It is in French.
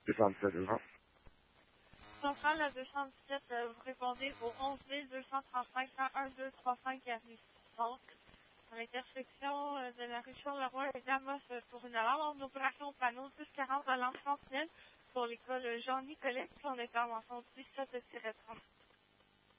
217. Centrale à 217, vous répondez au 11 235 101 235 avenue Centre, à l'intersection de la rue Charles-Leroy et d'Amos pour une alarme en opération panneau 1040 à l'entrée sentinelle pour l'école Jean-Nicolet, son intervention 17-30.